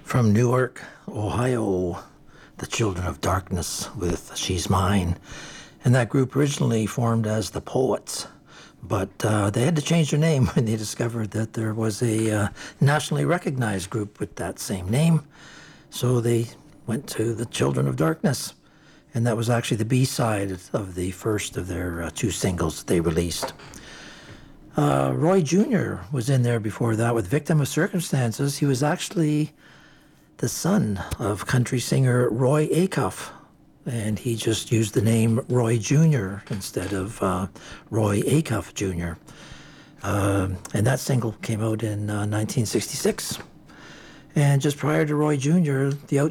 From Newark, Ohio, the Children of Darkness with She's Mine. And that group originally formed as the Poets, but they had to change their name when they discovered that there was a nationally recognized group with that same name. So they went to the Children of Darkness. And that was actually the B-side of the first of their two singles that they released. Roy Jr. was in there before that with Victim of Circumstances. He was actually the son of country singer Roy Acuff, and he just used the name Roy Jr. instead of Roy Acuff Jr. And that single came out in 1966. And just prior to Roy Jr., the